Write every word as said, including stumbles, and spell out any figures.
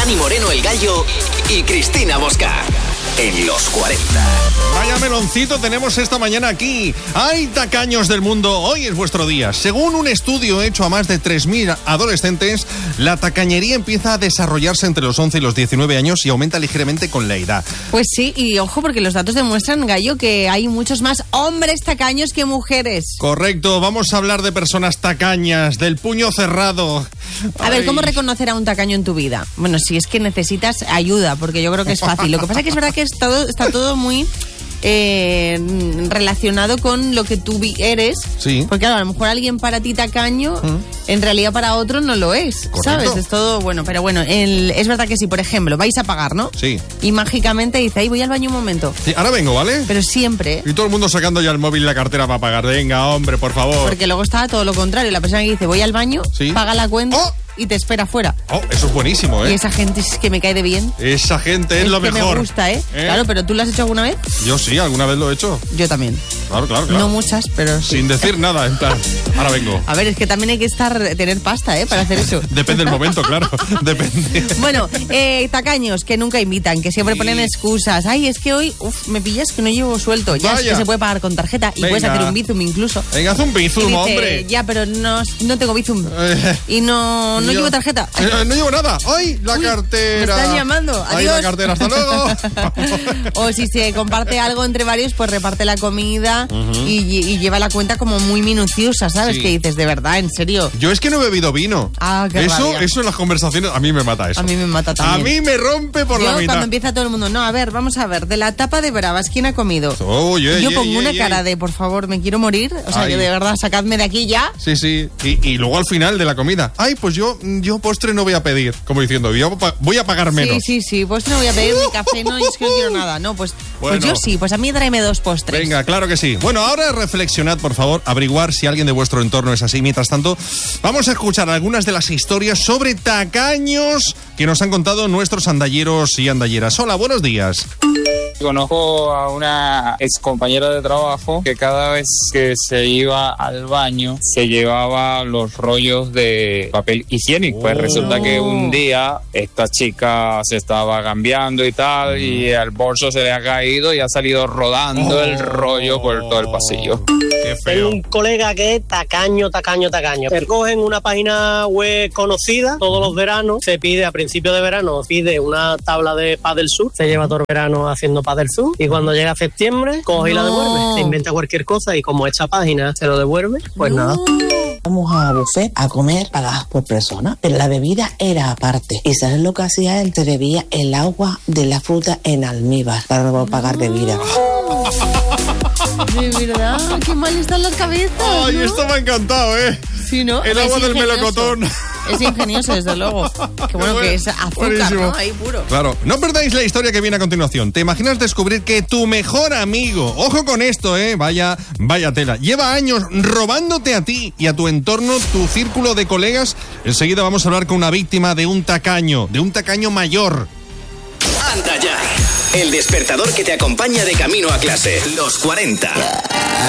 Dani Moreno el Gallo y Cristina Bosca. En los cuarenta. Vaya meloncito tenemos esta mañana aquí. ¡Ay, tacaños del mundo! Hoy es vuestro día. Según un estudio hecho a más de tres mil adolescentes, la tacañería empieza a desarrollarse entre los once y los diecinueve años y aumenta ligeramente con la edad. Pues sí, y ojo, porque los datos demuestran, Gallo, que hay muchos más hombres tacaños que mujeres. Correcto, vamos a hablar de personas tacañas, del puño cerrado. A Ay. ver, ¿cómo reconocer a un tacaño en tu vida? Bueno, si es que necesitas ayuda, porque yo creo que es fácil. Lo que pasa es que es verdad que es todo, está todo muy eh, relacionado con lo que tú eres. Sí. Porque claro, a lo mejor alguien para ti tacaño, ¿Mm? en realidad para otro no lo es. Correcto. ¿Sabes? Es todo bueno. Pero bueno, el, es verdad que si, por ejemplo, vais a pagar, ¿no? Sí. Y mágicamente dice, ahí voy al baño un momento. Sí, ahora vengo, ¿vale? Pero siempre. Y todo el mundo sacando ya el móvil y la cartera para pagar. Venga, hombre, por favor. Porque luego está todo lo contrario. La persona que dice, voy al baño, sí. paga la cuenta. ¡Oh! Y te espera afuera. Oh, eso es buenísimo, ¿eh? Y esa gente es que me cae de bien. Esa gente es, es lo que mejor. Me gusta, ¿eh? ¿eh? Claro, pero ¿tú lo has hecho alguna vez? Yo sí, alguna vez lo he hecho. Yo también. Claro, claro, claro. No muchas, pero sí. Sin decir nada, en plan, ahora vengo. A ver, es que también hay que estar tener pasta, ¿eh? Para hacer eso. Depende del momento, claro. Depende. Bueno, eh, tacaños que nunca invitan, que siempre sí. ponen excusas. Ay, es que hoy, uf, me pillas que no llevo suelto. Ya Vaya. Es que se puede pagar con tarjeta y Venga. Puedes hacer un bizum incluso. Venga, haz un bizum, dice, hombre. Ya, pero no, no tengo bizum. Eh, y no, no llevo tarjeta. Eh, no llevo nada. ¡Ay, la Uy, cartera! Me están llamando. Adiós. ¡Ay, la cartera! ¡Hasta luego! O si se comparte algo entre varios, pues reparte la comida uh-huh. y, y lleva la cuenta como muy minuciosa, ¿sabes? Sí. Que dices, de verdad, en serio. Yo es que no he bebido vino. Ah, qué Eso, rabia. eso en las conversaciones, a mí me mata eso. A mí me mata también. A mí me rompe por Yo, la mitad. Cuando empieza todo el mundo, no, a ver, vamos a ver, de la tapa de bravas, ¿quién ha comido? Oh, yeah, Yo yeah, pongo yeah, una yeah. cara de, por favor, me quiero morir. O sea, Ay. que de verdad, sacadme de aquí ya. Sí, sí. Y, y luego al final de la comida, ay, pues yo, yo postre no voy a pedir. Como diciendo, yo voy a pagar menos. Sí, sí, sí, postre no voy a pedir ni café, no, y es que no quiero nada. No, pues, bueno. pues yo sí, pues a mí tráeme dos postres. Venga, claro que sí. Bueno, ahora reflexionad, por favor, averiguar si alguien de vuestro entorno es así. Mientras tanto, vamos a escuchar algunas de las historias sobre tacaños que nos han contado nuestros andalleros y andalleras. Hola, buenos días. Conozco a una ex compañera de trabajo que cada vez que se iba al baño se llevaba los rollos de papel higiénico. Oh. Pues resulta que un día esta chica se estaba cambiando y tal, mm. y el bolso se le ha caído y ha salido rodando oh. el rollo por todo el pasillo. Qué feo. Tengo un colega que es tacaño, tacaño, tacaño. Se cogen una página web conocida todos los veranos, se pide a principio de verano, pide una tabla de Padel Sur, se lleva todo el verano haciendo Padel Sur y cuando llega septiembre coge no. y la devuelve. Se inventa cualquier cosa y como esta página se lo devuelve, pues no. nada. Vamos a buffet a comer pagadas por persona, pero la bebida era aparte. ¿Y sabes lo que hacía él? Se bebía el agua de la fruta en almíbar para no pagar bebida. De verdad, qué mal están las cabezas. Ay, ¿no? Esto me ha encantado, ¿eh? Sí, ¿no? El agua del melocotón. Es ingenioso, desde luego. Qué bueno, bueno que es azúcar, buenísimo. ¿No? Ahí puro. Claro. No perdáis la historia que viene a continuación. ¿Te imaginas descubrir que tu mejor amigo, ojo con esto, eh, vaya, vaya tela, lleva años robándote a ti y a tu entorno, tu círculo de colegas? Enseguida vamos a hablar con una víctima de un tacaño, de un tacaño mayor. Anda ya. El despertador que te acompaña de camino a clase. Los cuarenta.